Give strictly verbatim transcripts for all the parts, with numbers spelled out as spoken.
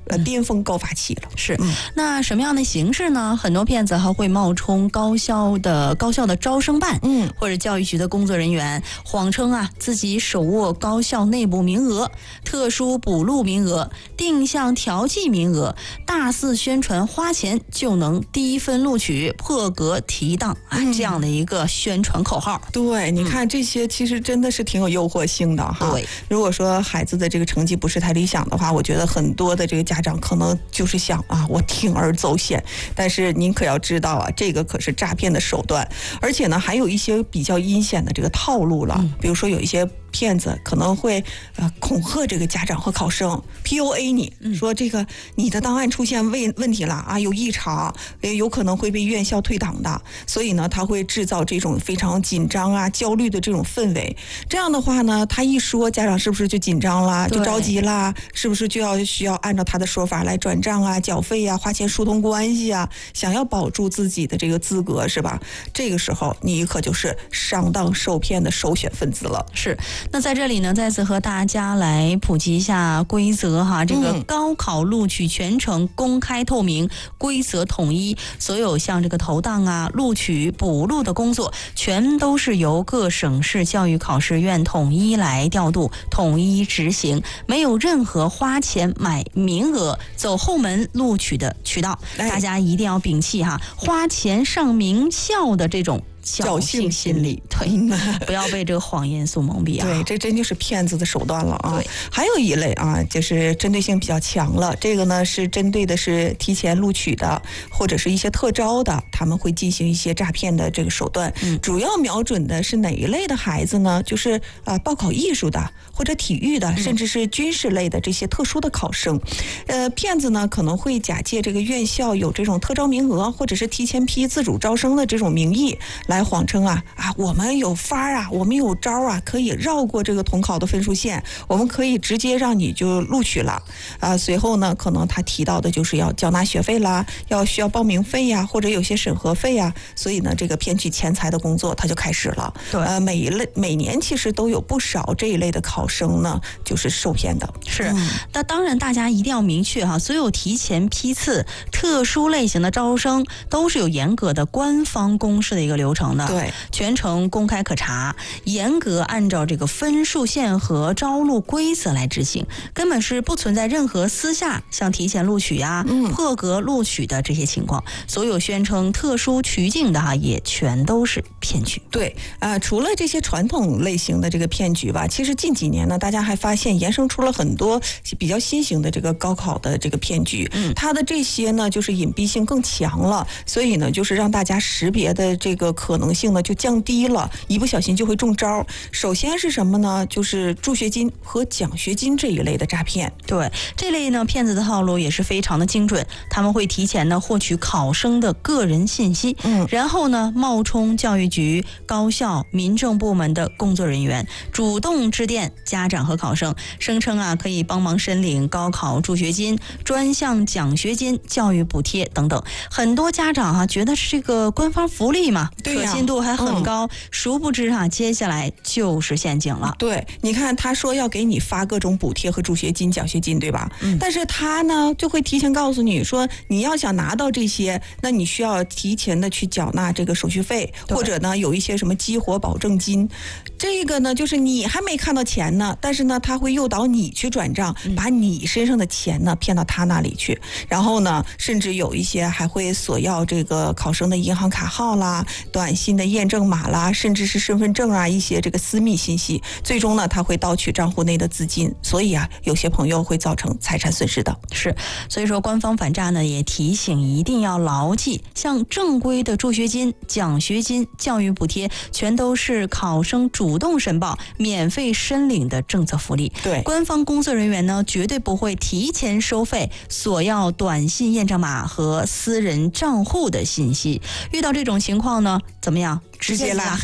呃巅峰高发期了。 是，嗯、那什么样的形式呢？很多骗子还会冒充高校的高校的招生办，嗯，或者教育局的工作人员，谎称啊自己手握高校内部名额、特殊补录名额、定向调剂名额，大肆宣传花钱就能低分录取、破格提档啊、嗯、这样的一个宣传口号。 对，你看这些其实真的是挺有诱惑性的哈。 对， 如果说孩子的这个成绩不是太理想的话，我觉得很多的这个家长可能就是想啊，我铤而走险。但是您可要知道啊，这个可是诈骗的手段，而且呢，还有一些比较阴险的这个套路了，嗯、比如说有一些骗子可能会呃恐吓这个家长和考生 P U A 你、嗯、说这个你的档案出现问问题了啊，有异常，有可能会被院校退档的，所以呢他会制造这种非常紧张啊焦虑的这种氛围。这样的话呢，他一说家长是不是就紧张啦，就着急啦，是不是就要需要按照他的说法来转账啊、缴费啊、花钱疏通关系啊，想要保住自己的这个资格是吧？这个时候你可就是上当受骗的首选分子了。 是。那在这里呢，再次和大家来普及一下规则哈。这个高考录取全程公开透明，规则统一，所有像这个投档啊、录取、补录的工作，全都是由各省市教育考试院统一来调度、统一执行，没有任何花钱买名额、走后门录取的渠道。大家一定要摒弃哈，花钱上名校的这种侥幸心理，对，不要被这个谎言所蒙蔽啊！ 对，这真就是骗子的手段了啊！对，还有一类啊，就是针对性比较强了。这个呢是针对的是提前录取的，或者是一些特招的，他们会进行一些诈骗的这个手段。嗯，主要瞄准的是哪一类的孩子呢？就是啊、呃，报考艺术的，或者体育的，甚至是军事类的这些特殊的考生。呃，骗子呢可能会假借这个院校有这种特招名额，或者是提前批自主招生的这种名义来。来谎称啊啊，我们有法啊，我们有招啊，可以绕过这个统考的分数线，我们可以直接让你就录取了啊。随后呢，可能他提到的就是要缴纳学费啦，要需要报名费呀，或者有些审核费呀，所以呢，这个骗取钱财的工作他就开始了。对，呃，每一类每年其实都有不少这一类的考生呢，就是受骗的。 是，那、嗯、当然大家一定要明确哈，所有提前批次、特殊类型的招生都是有严格的官方公示的一个流程。 对， 全程公开可查，严格按照这个分数线和招录规则来执行，根本是不存在任何私下像提前录取呀、嗯、破格录取的这些情况。所有宣称特殊渠径的哈，也全都是骗局。 对啊、呃，除了这些传统类型的这个骗局吧，其实近几年呢，大家还发现衍生出了很多比较新型的这个高考的这个骗局。嗯，它的这些呢，就是隐蔽性更强了，所以呢，就是让大家识别的这个可能性呢就降低了，一不小心就会中招。首先是什么呢？就是助学金和奖学金这一类的诈骗。 对，这类呢骗子的套路也是非常的精准，他们会提前呢获取考生的个人信息，嗯，然后呢冒充教育局、高校、民政部门的工作人员，主动致电家长和考生，声称啊可以帮忙申领高考助学金、专项奖学金、教育补贴等等。很多家长啊觉得是这个官方福利嘛， 对呀、 可信度还很高、嗯、殊不知啊接下来就是陷阱了。 对，你看他说要给你发各种补贴和助学金、奖学金，对吧？嗯，但是他呢就会提前告诉你说，你要想拿到这些，那你需要提前的去缴纳这个手续费，或者呢有一些什么激活保证金。这个呢就是你还没看到钱呢，但是呢他会诱导你去转账，把你身上的钱呢骗到他那里去，然后呢甚至有一些还会索要这个考生的银行卡号啦、短信的验证码啦，甚至是身份证啊一些这个私密信息，最终呢他会盗取账户内的资金，所以啊有些朋友会造成财产损失的。 是，所以说官方反诈呢也提醒一定要牢记，像正规的助学金、奖学金、教育补贴全都是考生主动申报免费申领的政策福利。 对， 官方工作人员呢绝对不会提前收费索要短信验证码和私人账户的信息。遇到这种情况呢怎么样？ 直接拉黑。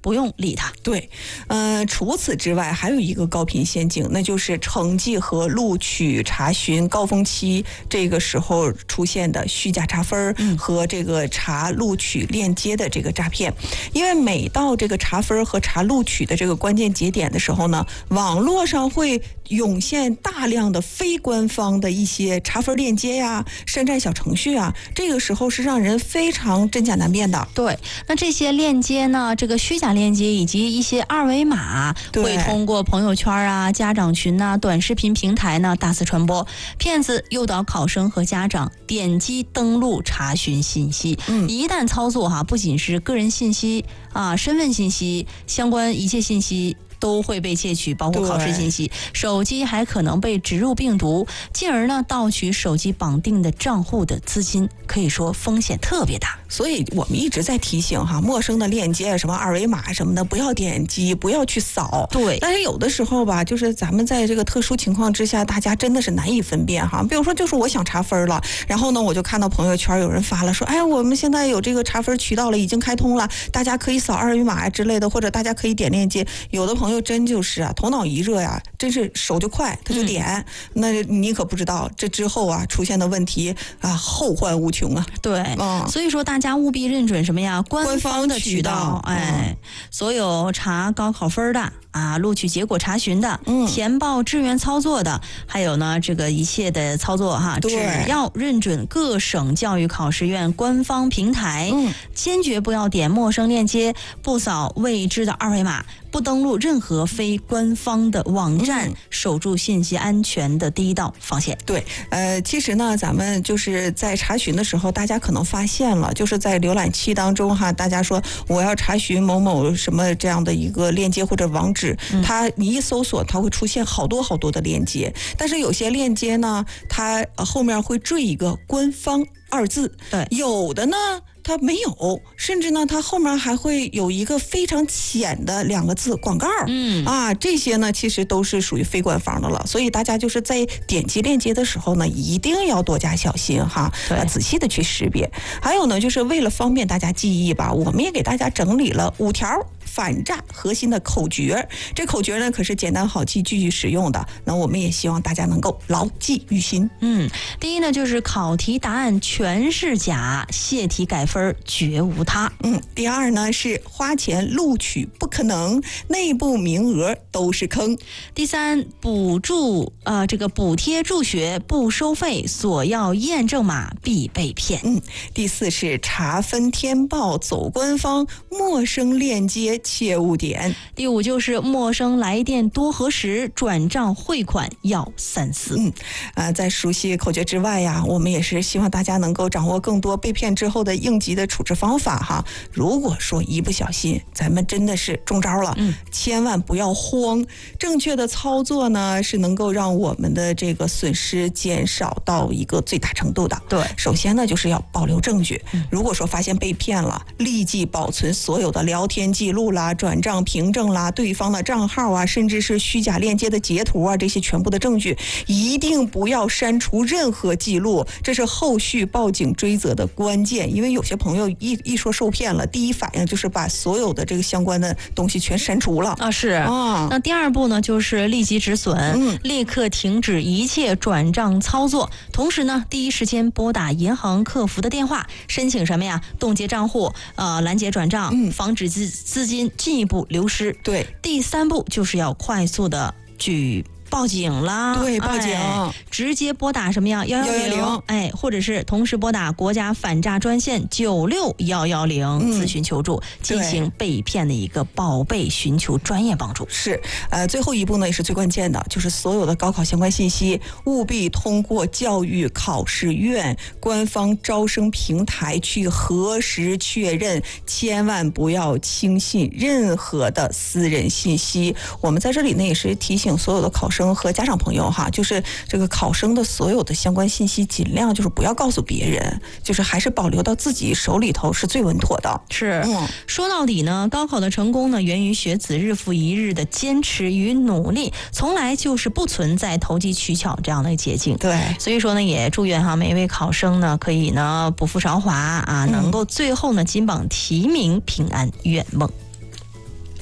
不用理它。 对，呃，除此之外，还有一个高频陷阱，那就是成绩和录取查询高峰期这个时候出现的虚假查分和这个查录取链接的这个诈骗。因为每到这个查分和查录取的这个关键节点的时候呢，网络上会涌现大量的非官方的一些查分链接呀、山寨小程序啊，这个时候是让人非常真假难辨的。 对，那这些链接呢，这个虚假链接以及一些二维码会通过朋友圈啊、家长群啊、短视频平台呢大肆传播，骗子诱导考生和家长点击登录查询信息。嗯，一旦操作哈，不仅是个人信息啊、身份信息、相关一切信息都会被窃取，包括考试信息，手机还可能被植入病毒，进而呢盗取手机绑定的账户的资金，可以说风险特别大。 所以我们一直在提醒哈，陌生的链接什么二维码什么的不要点击，不要去扫。 对， 但是有的时候吧，就是咱们在这个特殊情况之下，大家真的是难以分辨哈。比如说，就是我想查分了，然后呢，我就看到朋友圈有人发了说，哎，我们现在有这个查分渠道了，已经开通了，大家可以扫二维码之类的，或者大家可以点链接。有的朋友真就是啊，头脑一热呀，真是手就快，他就点。嗯、那你可不知道这之后啊出现的问题啊，后患无穷啊。 对，嗯，所以说大家务必认准什么呀？官方的渠道，哎，所有查高考分的啊，录取结果查询的，嗯，填报志愿操作的，还有呢，这个一切的操作哈，只要认准各省教育考试院官方平台，嗯，坚决不要点陌生链接，不扫未知的二维码，不登录任何非官方的网站，嗯、守住信息安全的第一道防线。 对，呃，其实呢，咱们就是在查询的时候，大家可能发现了，就是在浏览器当中哈，大家说我要查询某某什么这样的一个链接或者网址，嗯、它你一搜索，它会出现好多好多的链接，但是有些链接呢，它后面会缀一个官方二字， 对， 有的呢它没有，甚至呢它后面还会有一个非常浅的两个字广告，嗯啊，这些呢其实都是属于非官方的了，所以大家就是在点击链接的时候呢，一定要多加小心哈，啊，仔细的去识别。还有呢，就是为了方便大家记忆吧，我们也给大家整理了五条反诈核心的口诀，这口诀呢可是简单好记、继续使用的。那我们也希望大家能够牢记于心。 嗯，第一呢就是考题答案全是假，泄题改分绝无他。 嗯，第二呢是花钱录取不可能，内部名额都是坑。 第三，补助呃这个补贴助学不收费，索要验证码必被骗。 嗯，第四是查分填报走官方，陌生链接切勿点。 第五就是陌生来电多核实，转账汇款要三思。 嗯，呃，在熟悉口诀之外呀，我们也是希望大家能够掌握更多被骗之后的应急的处置方法哈。如果说一不小心咱们真的是中招了，嗯，千万不要慌。正确的操作呢，是能够让我们的这个损失减少到一个最大程度的。 对， 首先呢就是要保留证据。如果说发现被骗了，立即保存所有的聊天记录啦、转账凭证啦、对方的账号啊，甚至是虚假链接的截图啊，这些全部的证据，一定不要删除任何记录，这是后续报警追责的关键。因为有些朋友一一说受骗了，第一反应就是把所有的这个相关的东西全删除了啊。是啊，那第二步呢，就是立即止损，嗯，立刻停止一切转账操作，同时呢，第一时间拨打银行客服的电话，申请什么呀？冻结账户，呃，拦截转账，嗯，防止资资金进一步流失。 对， 第三步就是要快速的举报警啦， 对，报警， 哎，直接拨打什么呀？幺幺零，哎，或者是同时拨打国家反诈专线九六幺幺零咨询求助，进行被骗的一个报备，寻求专业帮助。 是，呃，最后一步呢也是最关键的，就是所有的高考相关信息务必通过教育考试院官方招生平台去核实确认，千万不要轻信任何的私人信息。我们在这里呢也是提醒所有的考生和家长朋友哈，就是这个考生的所有的相关信息尽量就是不要告诉别人，就是还是保留到自己手里头是最稳妥的。 是，嗯，说到底呢，高考的成功呢源于学子日复一日的坚持与努力，从来就是不存在投机取巧这样的捷径。 对， 所以说呢，也祝愿哈每一位考生呢可以呢不负韶华啊，能够最后呢金榜题名，平安圆梦。